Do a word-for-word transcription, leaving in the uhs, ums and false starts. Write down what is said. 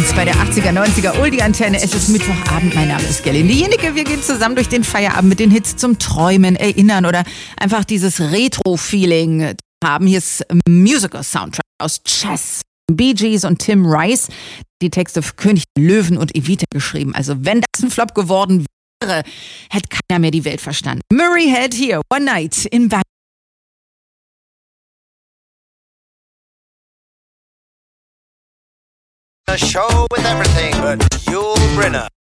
uns bei der achtziger, neunziger Oldie-Antenne. Es ist Mittwochabend, mein Name ist Gerlinde Jenecke. Wir gehen zusammen durch den Feierabend mit den Hits zum Träumen, Erinnern oder einfach dieses Retro-Feeling haben. Hier ist Musical-Soundtrack aus Chess, Bee Gees und Tim Rice. Die Texte für König der Löwen und Evita geschrieben. Also wenn das ein Flop geworden wäre, hätte keiner mehr die Welt verstanden. Murray Head hier, One Night in Bangkok. A show with everything but Yul Brynner.